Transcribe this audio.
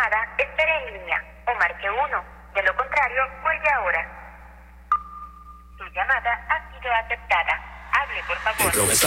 llamada, espere en línea o marque 1. De lo contrario, cuelgue ahora. Su llamada ha sido aceptada. Hable, por favor.